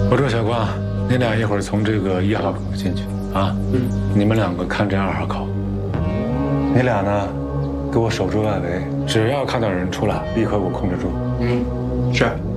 我说小光，你俩一会儿从这个1号口进去啊。你们2个看这2号口。你俩呢，给我守住外围，只要看到人出来，立刻给我控制住。 是。